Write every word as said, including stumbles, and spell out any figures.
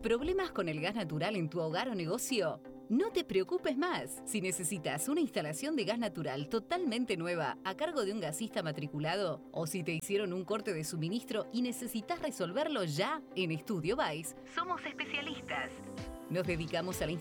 ¿Problemas con el gas natural en tu hogar o negocio? No te preocupes más. Si necesitas una instalación de gas natural totalmente nueva a cargo de un gasista matriculado, o si te hicieron un corte de suministro y necesitas resolverlo ya, en Estudio Bays somos especialistas. Nos dedicamos a la